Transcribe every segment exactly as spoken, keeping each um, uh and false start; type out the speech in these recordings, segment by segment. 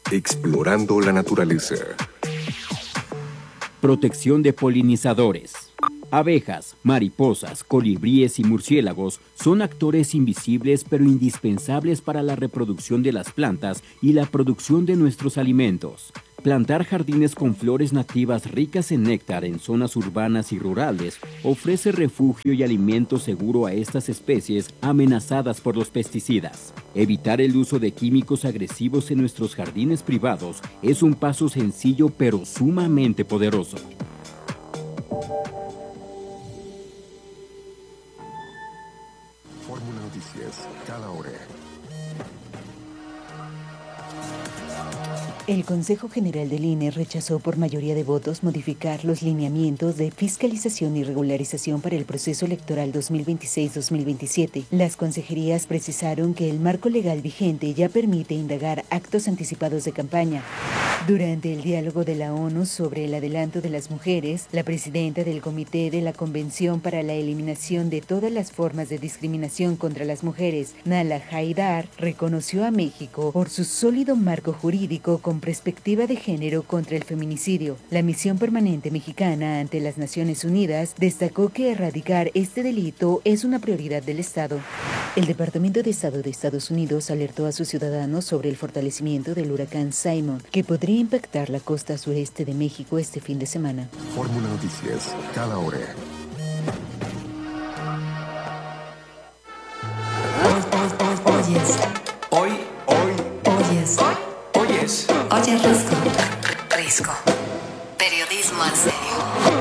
Explorando la naturaleza. Protección de polinizadores. Abejas, mariposas, colibríes y murciélagos son actores invisibles pero indispensables para la reproducción de las plantas y la producción de nuestros alimentos. Plantar jardines con flores nativas ricas en néctar en zonas urbanas y rurales ofrece refugio y alimento seguro a estas especies amenazadas por los pesticidas. Evitar el uso de químicos agresivos en nuestros jardines privados es un paso sencillo pero sumamente poderoso. Fórmula Noticias, cada hora. El Consejo General del I N E rechazó por mayoría de votos modificar los lineamientos de fiscalización y regularización para el proceso electoral dos mil veintiséis dos mil veintisiete. Las consejerías precisaron que el marco legal vigente ya permite indagar actos anticipados de campaña. Durante el diálogo de la ONU sobre el adelanto de las mujeres, la presidenta del Comité de la Convención para la Eliminación de todas las formas de discriminación contra las mujeres, Nala Haidar, reconoció a México por su sólido marco jurídico con perspectiva de género contra el feminicidio. La misión permanente mexicana ante las Naciones Unidas destacó que erradicar este delito es una prioridad del Estado. El Departamento de Estado de Estados Unidos alertó a sus ciudadanos sobre el fortalecimiento del huracán Simon, que podría impactar la costa sureste de México este fin de semana. Fórmula Noticias, cada hora. Oyes. Hoy, hoy, Oyes. oyes. Oye, Risco. Risco. Periodismo en serio.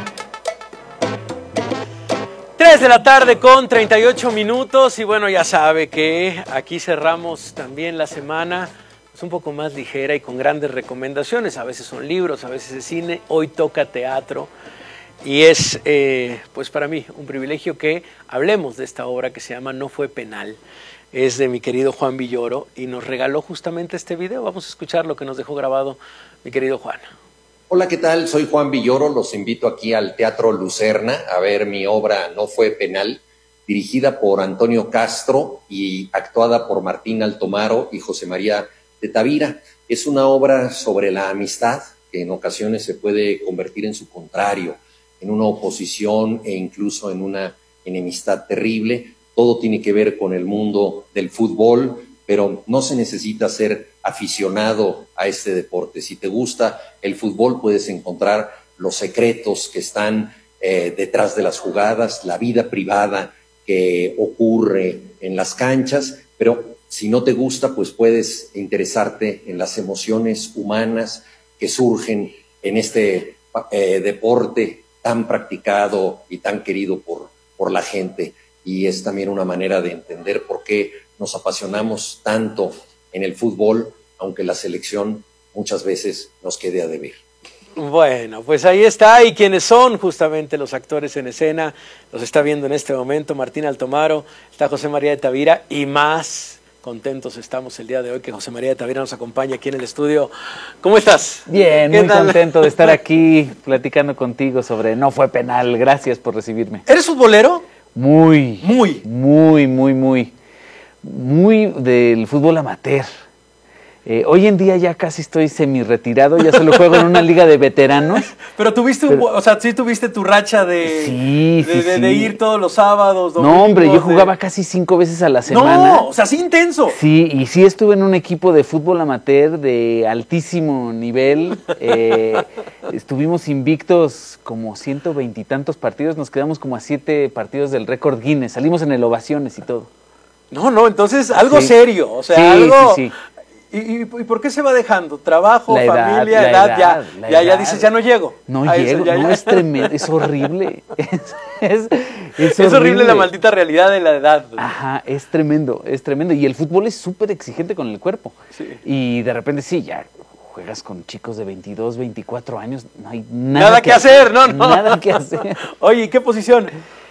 tres de la tarde con treinta y ocho minutos y bueno, ya sabe que aquí cerramos también la semana pues, un poco más ligera y con grandes recomendaciones. A veces son libros, a veces es cine, hoy toca teatro y es eh, pues para mí un privilegio que hablemos de esta obra que se llama No fue penal. Es de mi querido Juan Villoro y nos regaló justamente este video. Vamos a escuchar lo que nos dejó grabado mi querido Juan. Hola, ¿qué tal? Soy Juan Villoro, los invito aquí al Teatro Lucerna a ver mi obra No fue penal, dirigida por Antonio Castro y actuada por Martín Altomaro y José María de Tavira. Es una obra sobre la amistad que en ocasiones se puede convertir en su contrario, en una oposición e incluso en una enemistad terrible. Todo tiene que ver con el mundo del fútbol, pero no se necesita ser aficionado a este deporte. Si te gusta el fútbol, puedes encontrar los secretos que están eh, detrás de las jugadas, la vida privada que ocurre en las canchas, pero si no te gusta, pues puedes interesarte en las emociones humanas que surgen en este eh, deporte tan practicado y tan querido por, por la gente. Y es también una manera de entender por qué nos apasionamos tanto en el fútbol, aunque la selección muchas veces nos quede a deber. Bueno, pues ahí está, y quienes son justamente los actores en escena, los está viendo en este momento Martín Altomaro, está José María de Tavira, y más contentos estamos el día de hoy que José María de Tavira nos acompaña aquí en el estudio. ¿Cómo estás? Bien, muy tal? contento de estar aquí platicando contigo sobre No fue penal. Gracias por recibirme. ¿Eres futbolero? Muy, Muy. muy, muy, muy, muy del fútbol amateur. Eh, hoy en día ya casi estoy semi-retirado, ya solo juego en una liga de veteranos. Pero tuviste, Pero, o sea, sí tuviste tu racha de, sí, de, sí, de, sí. de ir todos los sábados. No, hombre, yo de... jugaba casi cinco veces a la semana. No, o sea, sí intenso. Sí, y sí estuve en un equipo de fútbol amateur de altísimo nivel. Eh, estuvimos invictos como ciento veintitantos partidos, nos quedamos como a siete partidos del récord Guinness. Salimos en el Ovaciones y todo. No, no, entonces algo sí. serio, o sea, sí, algo... Sí, sí. ¿Y, y, ¿Y por qué se va dejando? ¿Trabajo, La edad, familia, la edad? edad, ya, la ya, edad. ya dices, ya no llego. No a llego, eso, ya, no, ya. es tremendo, es horrible. Es, es, es, es horrible. horrible la maldita realidad de la edad. Ajá, es tremendo, es tremendo. Y el fútbol es súper exigente con el cuerpo. Sí. Y de repente sí, ya juegas con chicos de veintidós, veinticuatro años, no hay nada, Nada que, que hacer, no, no. Nada que hacer. Oye, ¿y qué posición?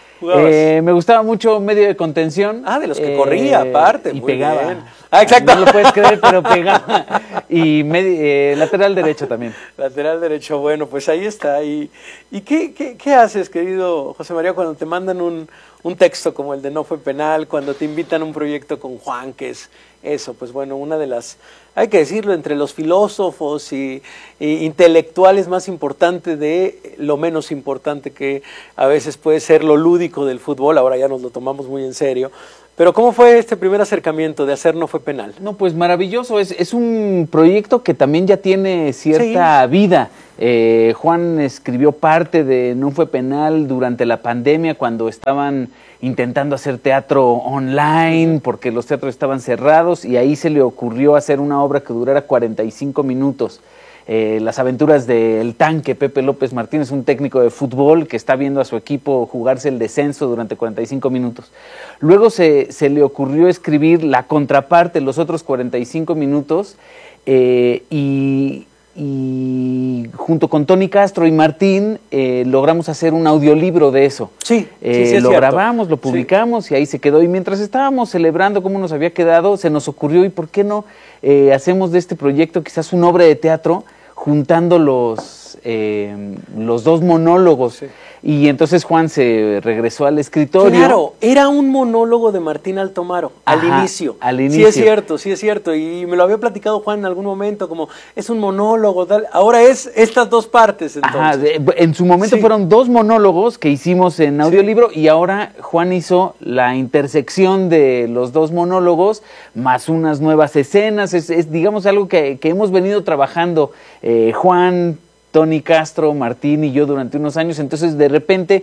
Eh, me gustaba mucho medio de contención. Ah, de los que eh, corría, aparte. Y muy pegaba. Bien. Ah, exacto. No lo puedes creer, pero pegaba. Y eh, lateral derecho también. Lateral derecho, bueno, pues ahí está. ¿Y, y qué, qué, qué haces, querido José María, cuando te mandan un, un texto como el de No fue penal, cuando te invitan a un proyecto con Juan, que es, eso, pues bueno, una de las, hay que decirlo, entre los filósofos y, y intelectuales más importante de lo menos importante que a veces puede ser lo lúdico del fútbol, ahora ya nos lo tomamos muy en serio. Pero ¿cómo fue este primer acercamiento de hacer No Fue Penal? No, pues maravilloso, es, es un proyecto que también ya tiene cierta sí. vida. Eh, Juan escribió parte de No Fue Penal durante la pandemia, cuando estaban intentando hacer teatro online, porque los teatros estaban cerrados, y ahí se le ocurrió hacer una obra que durara cuarenta y cinco minutos. Eh, las aventuras del tanque Pepe López Martínez, un técnico de fútbol que está viendo a su equipo jugarse el descenso durante cuarenta y cinco minutos. Luego se, se le ocurrió escribir la contraparte, los otros cuarenta y cinco minutos, eh, y, y junto con Tony Castro y Martín eh, logramos hacer un audiolibro de eso. Sí, eh, sí, sí es lo cierto. grabamos, lo publicamos sí. y ahí se quedó. Y mientras estábamos celebrando cómo nos había quedado, se nos ocurrió, ¿y por qué no eh, hacemos de este proyecto quizás una obra de teatro juntando los, eh, los dos monólogos? Sí. Y entonces Juan se regresó al escritorio. Claro, era un monólogo de Martín Altomaro, al Ajá, inicio. al inicio. Sí es cierto, sí es cierto. Y me lo había platicado Juan en algún momento, como es un monólogo, tal. Ahora es estas dos partes, entonces. Ajá, de, en su momento sí. fueron dos monólogos que hicimos en audiolibro, sí. y ahora Juan hizo la intersección de los dos monólogos, más unas nuevas escenas. Es, es digamos, algo que, que hemos venido trabajando eh, Juan, Tony Castro, Martín y yo durante unos años. Entonces de repente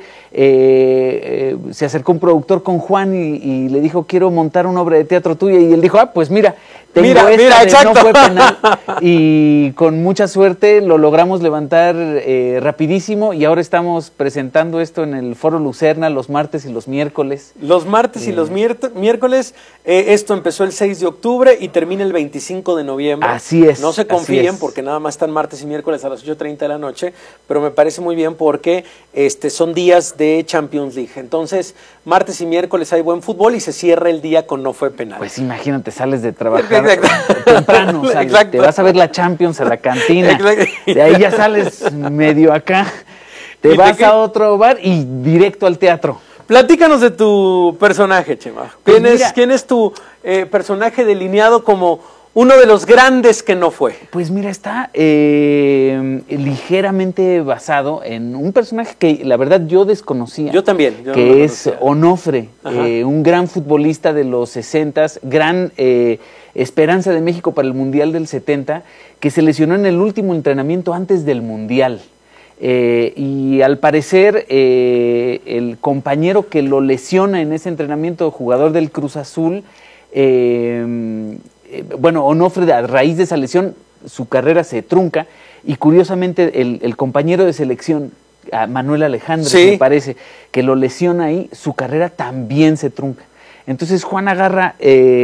eh, eh, se acercó un productor con Juan y, y le dijo, quiero montar una obra de teatro tuya, y él dijo, ah, pues mira, tengo mira, esta mira, de exacto. No Fue Penal, y con mucha suerte lo logramos levantar eh, rapidísimo, y ahora estamos presentando esto en el Foro Lucerna los martes y los miércoles. Los martes eh. y los miércoles, eh, esto empezó el seis de octubre y termina el veinticinco de noviembre. Así es. No se confíen porque nada más están martes y miércoles a las ocho treinta de la noche, pero me parece muy bien porque este, son días de Champions League. Entonces, martes y miércoles hay buen fútbol y se cierra el día con No Fue Penal. Pues imagínate, sales de trabajar temprano, sales, te vas a ver la Champions a la cantina, exacto. De ahí ya sales medio acá, te vas a otro bar y directo al teatro. Platícanos de tu personaje, Chema. ¿Quién, pues es, ¿quién es tu eh, personaje delineado como uno de los grandes que no fue? Pues mira, está eh, ligeramente basado en un personaje que la verdad yo desconocía. Yo también. Yo que no es Onofre, eh, un gran futbolista de los sesentas, gran eh, esperanza de México para el Mundial del setenta, que se lesionó en el último entrenamiento antes del Mundial. Eh, y al parecer eh, el compañero que lo lesiona en ese entrenamiento, jugador del Cruz Azul, eh, eh, bueno, Onofre, a raíz de esa lesión, su carrera se trunca, y curiosamente el, el compañero de selección, a Manuel Alejandro, sí. me parece, que lo lesiona ahí, su carrera también se trunca. Entonces Juan agarra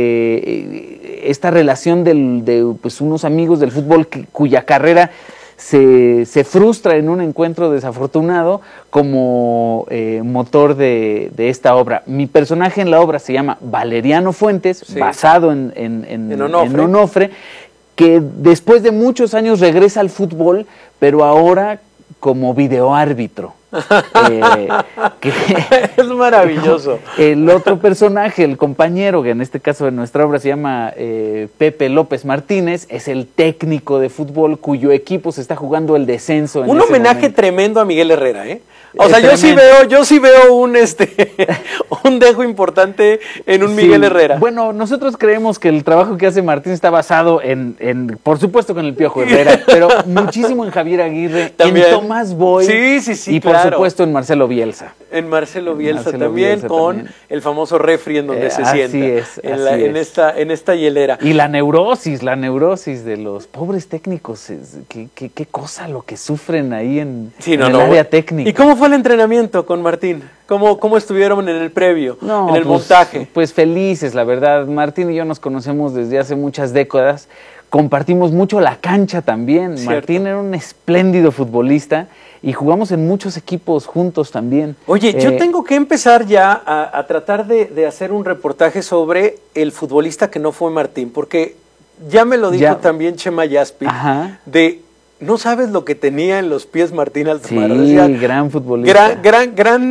eh, esta relación del, de pues, unos amigos del fútbol que, cuya carrera se, se frustra en un encuentro desafortunado como eh, motor de, de esta obra. Mi personaje en la obra se llama Valeriano Fuentes, sí. basado en, en, en, en, Onofre. en Onofre, que después de muchos años regresa al fútbol, pero ahora como videoárbitro. eh, que, es maravilloso. El otro personaje, el compañero, que en este caso de nuestra obra se llama eh, Pepe López Martínez, es el técnico de fútbol cuyo equipo se está jugando el descenso. En un ese homenaje momento. tremendo a Miguel Herrera, ¿eh? O Es sea, yo tremendo. sí veo, yo sí veo un este un dejo importante en un Miguel Sí. Herrera. Bueno, nosotros creemos que el trabajo que hace Martín está basado en, en por supuesto, con el Piojo Herrera, pero muchísimo en Javier Aguirre, También. en Tomás Boy, Sí, sí, sí, y por claro. supuesto en Marcelo Bielsa. En Marcelo Bielsa Marcelo también, Bielsa con también. el famoso refri en donde Eh, se así sienta. es, en, la- así en es. esta, en esta hielera. Y la neurosis, la neurosis de los pobres técnicos, es- qué, qué, qué cosa lo que sufren ahí en, Sí, en no, el no. área técnica. ¿Y cómo fue el entrenamiento con Martín? ¿Cómo, cómo estuvieron en el previo, No, en el pues, montaje? Pues felices, la verdad. Martín y yo nos conocemos desde hace muchas décadas. Compartimos mucho la cancha también. Cierto. Martín era un espléndido futbolista y jugamos en muchos equipos juntos también. Oye, yo Eh, tengo que empezar ya a, a tratar de, de hacer un reportaje sobre el futbolista que no fue Martín, porque ya me lo dijo Ya. también Chema Yaspi, Ajá. de no sabes lo que tenía en los pies Martín Sí, Altomaro. Decía, gran futbolista. gran, gran, gran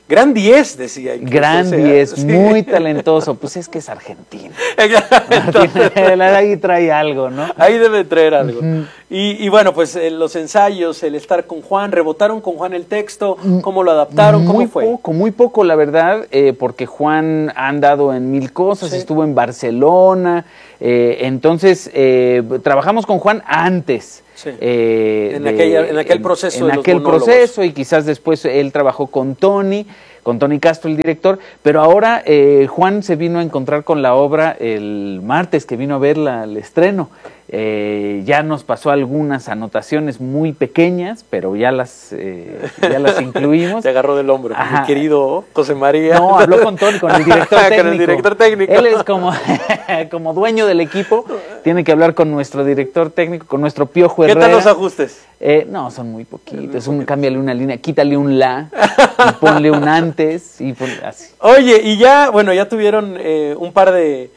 Gran diez, decía. Incluso, Gran o sea, diez, sí. muy talentoso. Pues es que es argentino. Entonces, Martín, ahí trae algo, ¿no? ahí debe traer algo. Ujú. y, y bueno, pues eh, los ensayos, el estar con Juan, ¿rebotaron con Juan el texto? ¿Cómo lo adaptaron? ¿Cómo Muy fue? poco, muy poco, la verdad, eh, porque Juan ha andado en mil cosas, Sí. estuvo en Barcelona, eh, entonces eh, trabajamos con Juan antes. Sí. eh, En de- aquella- en aquel proceso en de los aquel monólogos. proceso, y quizás después él trabajó con Tony, con Tony Castro, el director, pero ahora eh, Juan se vino a encontrar con la obra el martes, que vino a verla al estreno. Eh, ya nos pasó algunas anotaciones muy pequeñas, pero ya las, eh, ya las incluimos. Se agarró del hombro, Ajá. mi querido José María. No, habló con Tony, con el director técnico. Con el director técnico. Él es como, como dueño del equipo, tiene que hablar con nuestro director técnico, con nuestro Piojo ¿Qué Herrera. tal los ajustes? Eh, no, son muy poquitos. Un, cámbiale una línea, quítale un la, y ponle un antes, y pon, así. Oye, y ya, bueno, ya tuvieron eh, un par de,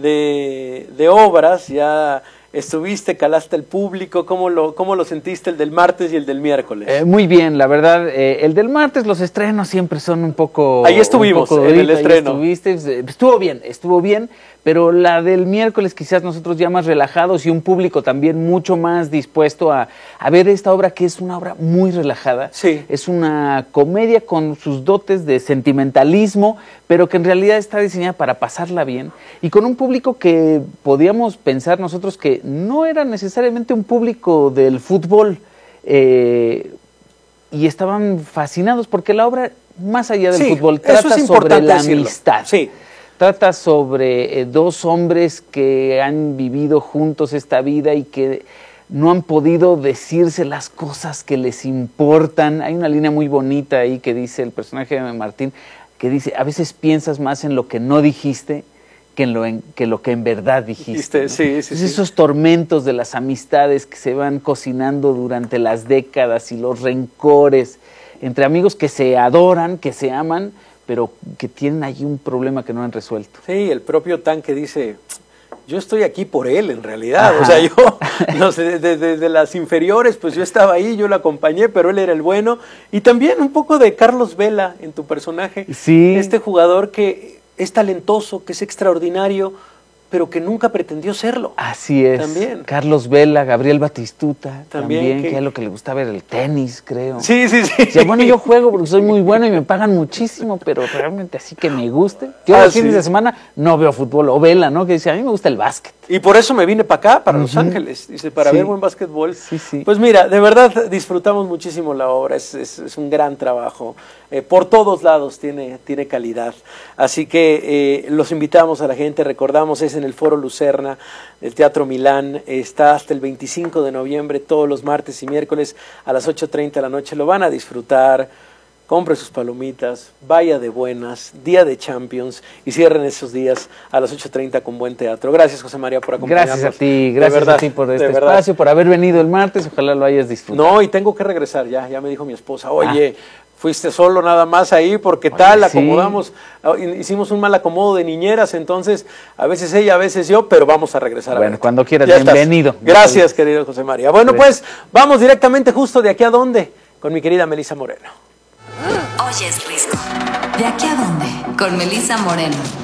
de, de obras, ya estuviste, calaste el público, ¿cómo lo, cómo lo sentiste el del martes y el del miércoles? Eh, muy bien, la verdad. Eh, el del martes, los estrenos siempre son un poco. Ahí estuvimos, un poco en el duritos, ahí estreno. estuviste, eh, estuvo bien, estuvo bien, pero la del miércoles quizás nosotros ya más relajados y un público también mucho más dispuesto a, a ver esta obra, que es una obra muy relajada. Sí. Es una comedia con sus dotes de sentimentalismo, pero que en realidad está diseñada para pasarla bien y con un público que podíamos pensar nosotros que no era necesariamente un público del fútbol, eh, y estaban fascinados porque la obra, más allá del Sí, fútbol, eso trata es sobre importante la decirlo. amistad. Sí. Trata sobre eh, dos hombres que han vivido juntos esta vida y que no han podido decirse las cosas que les importan. Hay una línea muy bonita ahí que dice el personaje de Martín, que dice, a veces piensas más en lo que no dijiste que en lo, en, que, lo que en verdad dijiste. Dijiste, ¿no? sí, sí, Entonces, sí. esos tormentos de las amistades que se van cocinando durante las décadas y los rencores entre amigos que se adoran, que se aman, pero que tienen allí un problema que no han resuelto. Sí, el propio Tanque dice, yo estoy aquí por él en realidad, Ajá. o sea, yo, no sé, desde de, de las inferiores, pues yo estaba ahí, yo lo acompañé, pero él era el bueno, y también un poco de Carlos Vela en tu personaje, Sí. este jugador que es talentoso, que es extraordinario, pero que nunca pretendió serlo. Así es. También. Carlos Vela, Gabriel Batistuta, También, también, que- que, es lo que le gusta ver, el tenis, creo. Sí, sí, sí. Dice, bueno, yo juego porque soy muy bueno y me pagan muchísimo, pero realmente así que me guste. Yo Ah, los fines sí. de semana no veo fútbol, o Vela, ¿no? Que dice, a mí me gusta el básquet. Y por eso me vine para acá, para Los Ujú. Ángeles, dice, para Sí. ver buen básquetbol. Sí, sí. Pues mira, de verdad disfrutamos muchísimo la obra, es, es, es un gran trabajo. Eh, por todos lados tiene, tiene calidad. Así que eh, los invitamos a la gente, recordamos, es en el Foro Lucerna, del Teatro Milán, está hasta el veinticinco de noviembre, todos los martes y miércoles a las ocho treinta de la noche, lo van a disfrutar. Compre sus palomitas, vaya de buenas, día de Champions y cierren esos días a las ocho treinta con buen teatro. Gracias, José María, por acompañarnos. Gracias a ti, De gracias verdad, a ti por de este verdad. espacio, por haber venido el martes, ojalá lo hayas disfrutado. No, y tengo que regresar ya, ya me dijo mi esposa, oye, fuiste solo nada más ahí porque tal, sí. acomodamos, ah, hicimos un mal acomodo de niñeras, entonces a veces ella, a veces yo, pero vamos a regresar a Bueno, verte. cuando quieras, Ya estás. bienvenido. Gracias, querido José María. Bueno, Gracias. pues vamos directamente justo de aquí a dónde, con mi querida Melissa Moreno. Oyes, Risco. ¿De aquí a dónde? Con Melissa Moreno.